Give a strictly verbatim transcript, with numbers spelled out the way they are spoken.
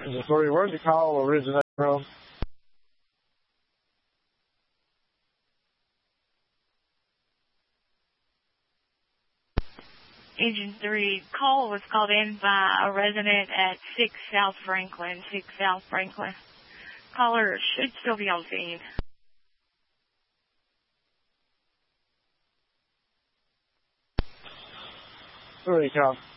Engine three, where's the call originate from? Engine three, call was called in by a resident at six South Franklin, six South Franklin. Caller should still be on scene. Three, call.